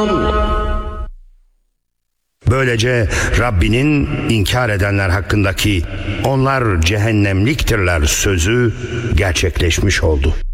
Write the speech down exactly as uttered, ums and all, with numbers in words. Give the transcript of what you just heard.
Böylece Rabbinin inkar edenler hakkındaki onlar cehennemliktirler sözü gerçekleşmiş oldu.